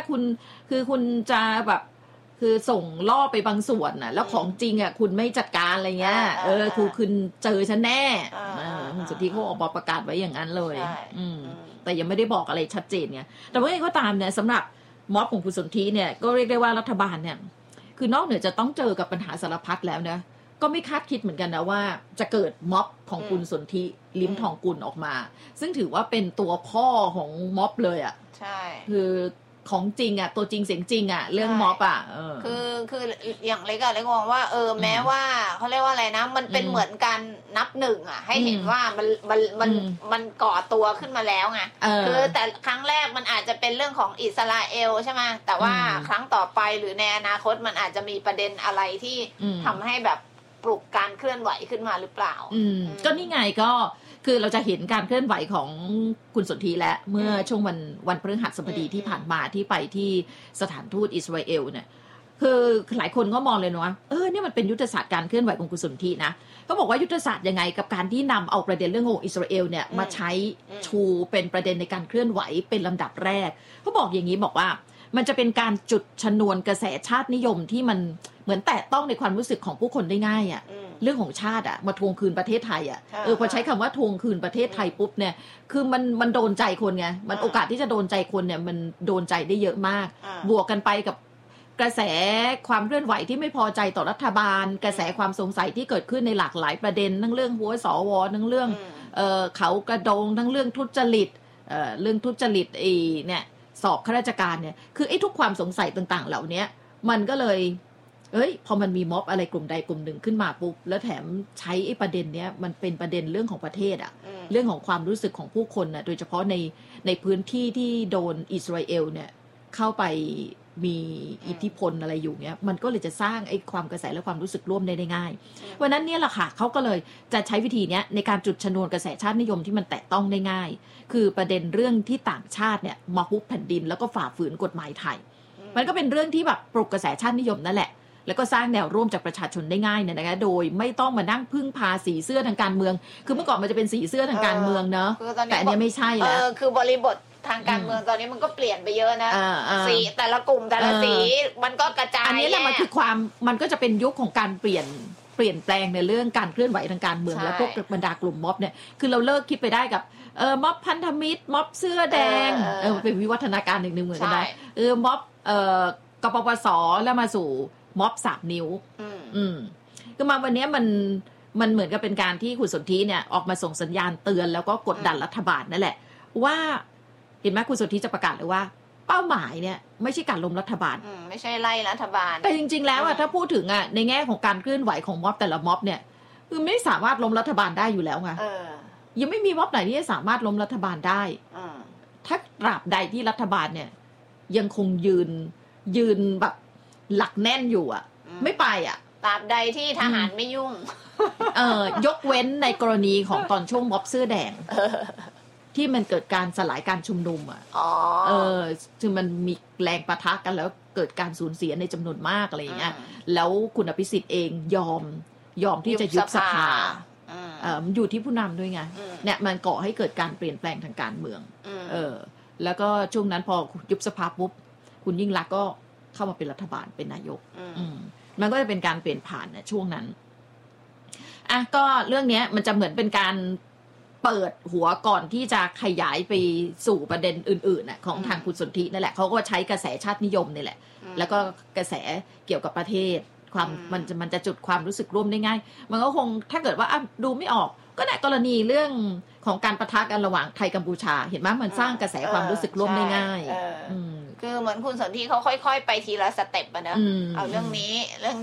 คุณคือคุณจะแบบคือส่งล่อไปบางส่วนน่ะแล้วของจริงอ่ะคุณไม่จัดการอะไรเงี้ยคุณเจอฉันแน่คุณสุทธิเขาออกมาประกาศไว้อย่างนั้นเลยแต่ยังไม่ได้บอกอะไรชัดเจนไงแต่ว่าไงก็ตามเนี่ยสำหรับม็อบของคุณสนธิเนี่ยก็เรียกได้ว่ารัฐบาลเนี่ยคือนอกเหนือจะต้องเจอกับปัญหาสารพัดแล้วนะก็ไม่คาดคิดเหมือนกันนะว่าจะเกิดม็อบของคุณสนธิลิ้มทองกุลออกมาซึ่งถือว่าเป็นตัวพ่อของม็อบเลยอ่ะใช่คือของจริงอ่ะตัวจริงเสียงจริงอ่ะเรื่องม็อบอ่ะคืออย่างเล็กอะเล็กมองว่าแม้ว่าเขาเรียกว่าอะไรนะมันเป็นเหมือนการนับหนึ่งอ่ะให้เห็นว่ามันก่อตัวขึ้นมาแล้วไงคือแต่ครั้งแรกมันอาจจะเป็นเรื่องของอิสราเอลใช่ไหมแต่ว่าครั้งต่อไปหรือในอนาคตมันอาจจะมีประเด็นอะไรที่ทำให้แบบปลุกการเคลื่อนไหวขึ้นมาหรือเปล่าก็นี่ไงก็คือเราจะเห็นการเคลื่อนไหวของคุณสนธิและเมื่อช่วงวันพฤหัสบดีที่ผ่านมาที่ไปที่สถานทูตอิสราเอลเนี่ยคือหลายคนก็มองเลยนะว่าเนี่ยมันเป็นยุทธศาสตร์การเคลื่อนไหวของคุณสนธินะเขาบอกว่ายุทธศาสตร์ยังไงกับการที่นำเอาประเด็นเรื่องของอิสราเอลเนี่ยมาใช้ชูเป็นประเด็นในการเคลื่อนไหวเป็นลำดับแรกเขาบอกอย่างนี้บอกว่ามันจะเป็นการจุดชนวนกระแสชาตินิยมที่มันเหมือนแตะต้องในความรู้สึกของผู้คนได้ง่ายอ่ะเรื่องของชาติอ่ะมาทวงคืนประเทศไทยอ่ะพอใช้คำว่าทวงคืนประเทศไทยปุ๊บเนี่ยคือมันโดนใจคนไงมันโอกาสที่จะโดนใจคนเนี่ยมันโดนใจได้เยอะมากบวกกันไปกับกระแสความเคลื่อนไหวที่ไม่พอใจต่อรัฐบาลกระแสความสงสัยที่เกิดขึ้นในหลากหลายประเด็นทั้งเรื่องหัวสวทั้งเรื่องเขากระโดงทั้งเรื่องทุจริตเรื่องทุจริตเนี่ยสอบข้าราชการเนี่ยคือไอ้ทุกความสงสัยต่างๆเหล่านี้มันก็เลยพอมันมีม็อบอะไรกลุ่มใดกลุ่มหนึ่งขึ้นมาปุ๊บแล้วแถมใช้ไอ้ประเด็นเนี้ยมันเป็นประเด็นเรื่องของประเทศอ่ะเรื่องของความรู้สึกของผู้คนน่ะโดยเฉพาะในพื้นที่ที่โดนอิสราเอลเนี่ยเข้าไปมีอิทธิพลอะไรอยู่เนี้ยมันก็เลยจะสร้างไอ้ความกระแสและความรู้สึกร่วมได้ง่ายวันนั้นเนี่ยแหละค่ะเขาก็เลยจะใช้วิธีเนี้ยในการจุดชนวนกระแสชาตินิยมที่มันแตะต้องได้ง่ายคือประเด็นเรื่องที่ต่างชาติเนี่ยมาฮุบแผ่นดินแล้วก็ฝ่าฝืนกฎหมายไทยมันก็เป็นเรื่องที่แบบปลุกกระแสชาตินิยมนั่นแหละแล้วก็สร้างแนวร่วมจากประชาชนได้ง่ายเนี่ยนะคะโดยไม่ต้องมานั่งพึ่งพาสีเสื้อทางการเมืองคือเมื่อก่อนมันจะเป็นสีเสื้อทางการเมืองเนอะแต่อันนี้ไม่ใช่แล้วคือบริบททางการเมืองตอนนี้มันก็เปลี่ยนไปเยอะนะสีแต่ละกลุ่มแต่ละสีมันก็กระจายอันนี้แหละมันคือความมันก็จะเป็นยุคของการเปลี่ยนแปลงในเรื่องการเคลื่อนไหวทางการเมืองและพวกบรรดากลุ่มม็อบเนี่ยคือเราเลิกคิดไปได้กับม็อบพันธมิตรม็อบเสื้อแดงเป็นวิวัฒนาการหนึ่งเหมือนกันได้ม็อบกปปสแล้วมาสู่ม็อบ3 นิ้วคือมาวันนี้มันเหมือนกับเป็นการที่คุณสนธิเนี่ยออกมาส่งสัญญาณเตือนแล้วก็กดดันรัฐบาลนั่นแหละว่าเห็นไหมคุณสนธิจะประกาศเลยว่าเป้าหมายเนี่ยไม่ใช่การล้มรัฐบาลไม่ใช่ไล่รัฐบาลแต่จริงๆแล้วถ้าพูดถึงในแง่ของการเคลื่อนไหวของม็อบแต่ละม็อบเนี่ยคือไม่สามารถล้มรัฐบาลได้อยู่แล้วไงยังไม่มีม็อบไหนที่จะสามารถล้มรัฐบาลได้ถ้าตราบใดที่รัฐบาลเนี่ยยังคงยืนแบบหลักแน่นอยู่ไม่ไปตราบใดที่ทหารไม่ยุ่งยกเว้นในกรณีของตอนช่วงม็อบเสื้อแดงที่มันเกิดการสลายการชุมนุมซึ่งมันมีแรงปะทะกันแล้วเกิดการสูญเสียในจำนวนมากอะไรอย่างเงี้ยแล้วคุณอภิสิทธิ์เองยอมที่จะยุบสภาอยู่ที่ผู้นำด้วยไงเนี่ยมันก่อให้เกิดการเปลี่ยนแปลงทางการเมืองแล้วก็ช่วงนั้นพอยุบสภาปุ๊บคุณยิ่งลักษณ์ก็เข้ามาเป็นรัฐบาลเป็นนายกมันก็จะเป็นการเปลี่ยนผ่านในช่วงนั้นก็เรื่องนี้มันจะเหมือนเป็นการเปิดหัวก่อนที่จะขยายไปสู่ประเด็นอื่นๆของทางคุณสนธินั่นแหละเขาก็ใช้กระแสชาตินิยมนี่แหละแล้วก็กระแสเกี่ยวกับประเทศความมันจะจุดความรู้สึกร่วมได้ง่ายมันก็คงถ้าเกิดว่าดูไม่ออกก็ในกรณีเรื่องของการปะทะกันระหว่างไทยกัมพูชาเห็นไหมมันสร้างกระแสความรู้สึกร่วมได้ง่ายคือเหมือนคุณสนธิเขาค่อยๆไปทีละสเต็ปนะเอาเรื่องนี้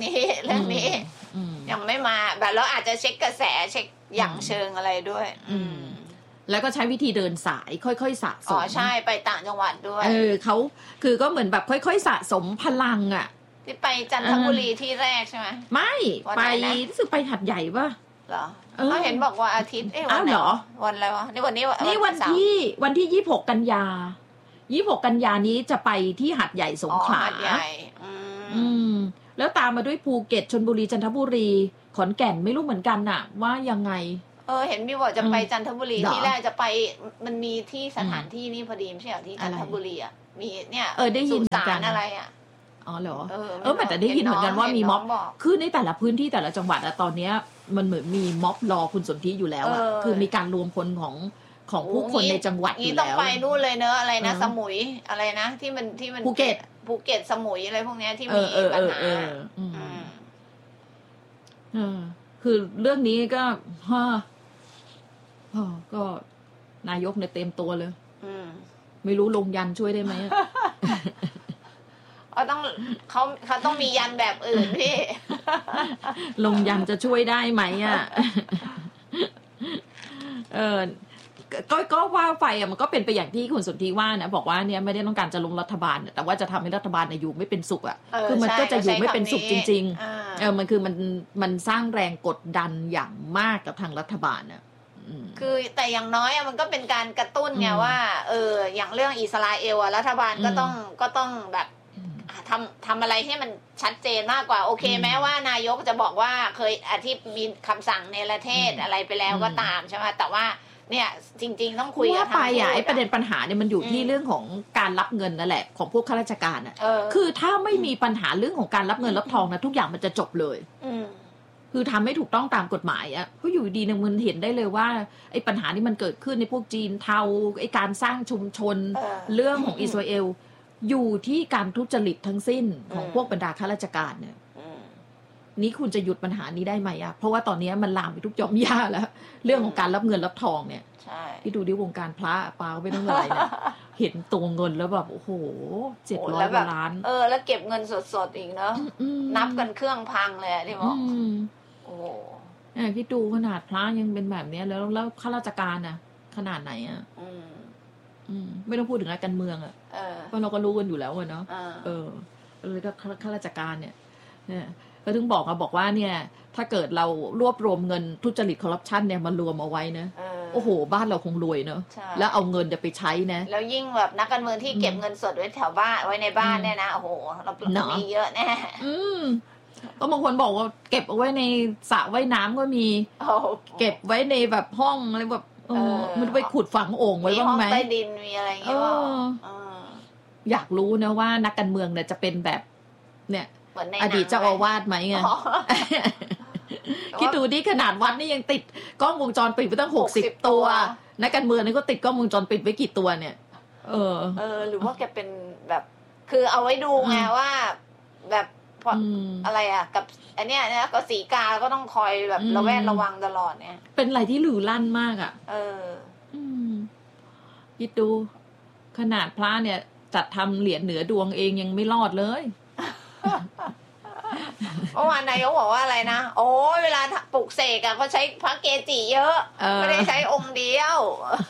ยังไม่มาแบบเราอาจจะเช็คกระแสเช็คอย่างเชิงอะไรด้วยแล้วก็ใช้วิธีเดินสายค่อยๆสะสมใช่ไปต่างจังหวัดด้วยเขาคือก็เหมือนแบบค่อยๆสะสมพลังที่ไปจันทบุรีที่แรกใช่ไหมไม่ไปรู้สึกไปหัดใหญ่ป่ะเหรอเขาเห็นบอกว่าอาทิตย์วันไหนวันอะไรวะนี่วันที่26 กันยานี้จะไปที่หัดใหญ่สงขลาแล้วตามมาด้วยภูเก็ตชลบุรีจันทบุรีขอนแก่นไม่รู้เหมือนกันน่ะว่ายังไงเห็นมีบอกจะไปจันทบุรีที่แรกจะไปมันมีที่สถานที่นี่พอดีไม่ใช่เหรอที่จันทบุรีมีเนี่ยได้ยินกันอะไรอ่ะเหรอแต่ได้ยินเหมือนกันว่ามีม็อบคือในแต่ละพื้นที่แต่ละจังหวัดตอนนี้มันเหมือนมีม็อบรอคุณสนธิอยู่แล้วคือมีการรวมคนของผู้คนในจังหวัดอยู่แล้วต้องไปนู่นเลยเนอะอะไรนะสมุยอะไรนะที่มันภูเก็ตสมุยอะไรพวกนี้ที่มีปัญหาคือเรื่องนี้ก็นายกเนี่ยเต็มตัวเลยไม่รู้ลงยันช่วยได้ไหมเขาต้องมียันแบบอื่นพี่ลงยันจะช่วยได้ไหมก็ว่าไปมันก็เป็นไปอย่างที่คุณสนธิว่านะบอกว่าเนี่ยไม่ได้ต้องการจะลงรัฐบาลแต่ว่าจะทำให้รัฐบาลอยู่ไม่เป็นสุขคือมันก็จะอยู่ไม่เป็นสุขจริงๆมันคือมันสร้างแรงกดดันอย่างมากกับทางรัฐบาลคือแต่อย่างน้อยมันก็เป็นการกระตุ้นไงว่าอย่างเรื่องอิสราเอลรัฐบาลก็ต้องแบบทำอะไรให้มันชัดเจนมากกว่าโอเคแม้ว่านายกจะบอกว่าเคยที่มีคำสั่งในประเทศอะไรไปแล้วก็ตามใช่ไหมแต่ว่าเนี่ยจริงๆต้องคุยกันไปไอ้ประเด็นปัญหาเนี่ยมันอยู่ที่เรื่องของการรับเงินนั่นแหละของพวกข้าราชการคือถ้าไม่มีปัญหาเรื่องของการรับเงินรับทองนะทุกอย่างมันจะจบเลยคือทำให้ถูกต้องตามกฎหมายเพราะอยู่ดีเนี่ยมันเห็นได้เลยว่าไอ้ปัญหานี้มันเกิดขึ้นในพวกจีนเทาไอ้การสร้างชุมชนเรื่องของอิสราเอลอยู่ที่การทุจริตทั้งสิ้นของพวกบรรดาข้าราชการเนี่ยนี่คุณจะหยุดปัญหานี้ได้ไหมเพราะว่าตอนนี้มันลามไปทุกหย่อมย่าแล้วเรื่องของการรับเงินรับทองเนี่ยที่ดูดิวงการพระปาไปตั้งหลายเนี่ยเห็นตัวเงินแล้วแบบโอ้โห700 กว่าล้านแล้วเก็บเงินสดๆอีกเนาะนับกันเครื่องพังเลยที่บอกโอ้ที่ดูขนาดพระยังเป็นแบบนี้แล้วข้าราชการขนาดไหนไม่ต้องพูดถึงการเมืองเพราะเราก็รู้กันอยู่แล้วเนาะเลยก็ข้าราชการเนี่ยก็ถึงบอกว่าเนี่ยถ้าเกิดเรารวบรวมเงินทุจริตคอร์รัปชันเนี่ยมารวมเอาไว้นะโอ้โหบ้านเราคงรวยเนอะแล้วเอาเงินจะไปใช้นะแล้วยิ่งแบบนักการเมืองที่เก็บเงินสดไว้แถวบ้านไว้ในบ้านเนี่ยนะโอ้โหเรามีเยอะแน่ก็บางคนบอกว่าเก็บเอาไว้ในสระว่ายน้ำก็มีเก็บไว้ในแบบห้องอะไรแบบมันไปขุดฝังโอ่งไว้บ้างไหมมีห้องใต้ดินมีอะไรอย่างเงี้ยอยากรู้นะว่านักการเมืองเนี่ยจะเป็นแบบเนี่ยอดีตเจ้าอาวาสไหมไงคิดดูดิขนาดวัดนี่ยังติดกล้องวงจรปิดไปตั้ง60 ตัวนักการเมืองนี่ก็ติดกล้องวงจรปิดไว้กี่ตัวเนี่ยหรือว่าแกเป็นแบบคือเอาไว้ดูไงว่าแบบอะไรกับอันเนี้ยก็สีกาก็ต้องคอยแบบระแวดระวังตลอดเนี่ยเป็นอะไรที่หลือลั่นมากคิดดูขนาดพระเนี่ยจัดทำเหรียญเหนือดวงเองยังไม่รอดเลยเมื่อวานนายกบอกว่าอะไรนะโอ้เวลาปลุกเสกเขาใช้พระเกจิเยอะไม่ได้ใช้องค์เดียว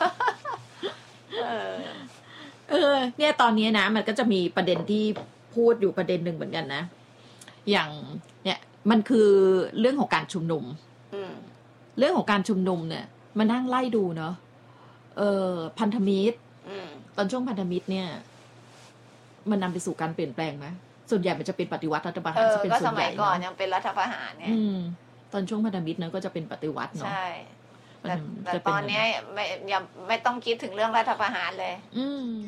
เนี่ยตอนนี้นะมันก็จะมีประเด็นที่พูดอยู่ประเด็นหนึ่งเหมือนกันนะอย่างเนี่ยมันคือเรื่องของการชุมนุมเรื่องของการชุมนุมเนี่ยมันนั่งไล่ดูเนาะพันธมิตรตอนช่วงพันธมิตรเนี่ยมันนำไปสู่การเปลี่ยนแปลงไหมส่วนใหญ่มันจะเป็นปฏิวัติรัฐประหารจะเป็นส่วนใหญ่ก็สมัยก่อนยังเป็นรัฐประหารเนี่ยตอนช่วงพันธมิตรนั้นก็จะเป็นปฏิวัติเนาะใช่แต่ตอนนี้ไม่ต้องคิดถึงเรื่องรัฐประหารเลย